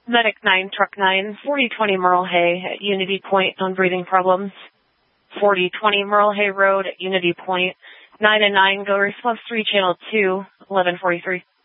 Medic 9, Truck 9, 4020 Merle Hay at Unity Point on breathing problems. 4020 Merle Hay Road at Unity Point. 9 and 9, go response 3, channel 2, 1143.